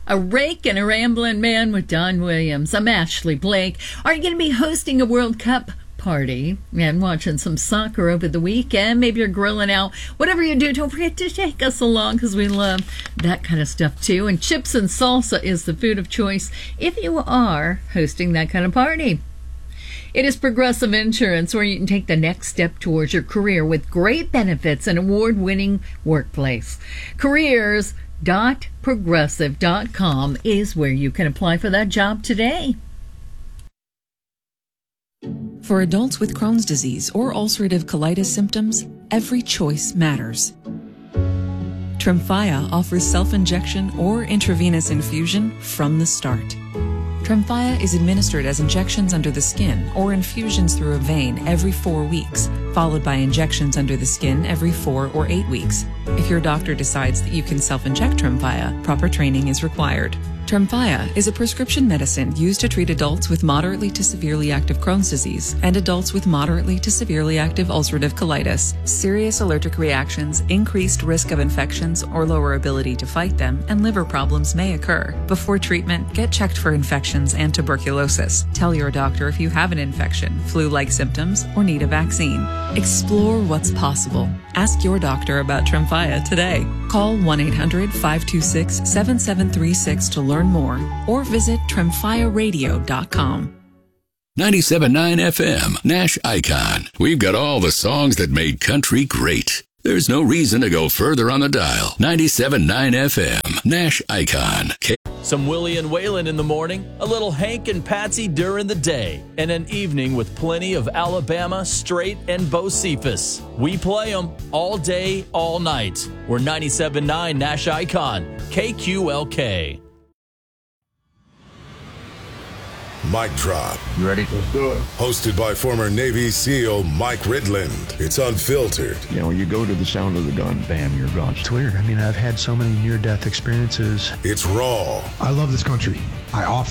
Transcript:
A rake and a rambling man with Don Williams. I'm Ashley Blake. Are you going to be hosting a World Cup party and watching some soccer over the weekend? Maybe you're grilling out. Whatever you do, don't forget to take us along because we love that kind of stuff too. And chips and salsa is the food of choice if you are hosting that kind of party. It is Progressive Insurance, where you can take the next step towards your career with great benefits and award-winning workplace. Careers.progressive.com is where you can apply for that job today. For adults with Crohn's disease or ulcerative colitis symptoms, every choice matters. Tremfya offers self-injection or intravenous infusion from the start. Tremfya is administered as injections under the skin or infusions through a vein every 4 weeks, followed by injections under the skin every 4 or 8 weeks. If your doctor decides that you can self-inject Tremfya, proper training is required. Tremfya is a prescription medicine used to treat adults with moderately to severely active Crohn's disease and adults with moderately to severely active ulcerative colitis. Serious allergic reactions, increased risk of infections or lower ability to fight them, and liver problems may occur. Before treatment, get checked for infections and tuberculosis. Tell your doctor if you have an infection, flu-like symptoms, or need a vaccine. Explore what's possible. Ask your doctor about Tremfya today. Call 1-800-526-7736 to learn more, or visit tremfyaradio.com. 97.9 FM, Nash Icon. We've got all the songs that made country great. There's no reason to go further on the dial. 97.9 FM, Nash Icon. Some Willie and Waylon in the morning, a little Hank and Patsy during the day, and an evening with plenty of Alabama, Straight, and Bocephus. We play them all day, all night. We're 97.9 Nash Icon, KQLK. Mic Drop. You ready? Let's do it. Hosted by former Navy SEAL Mike Ridland. It's unfiltered. You know, when you go to the sound of the gun, bam, you're gone. It's weird. I mean, I've had so many near-death experiences. It's raw. I love this country. I often